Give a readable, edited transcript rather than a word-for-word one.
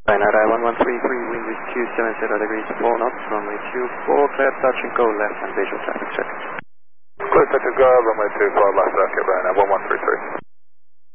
Ryanair 1133, wind is 270 degrees, 4 knots, runway 24, clear touch and go left and visual traffic check. Clear touch and go, runway 24, left rocket, Ryanair 1133.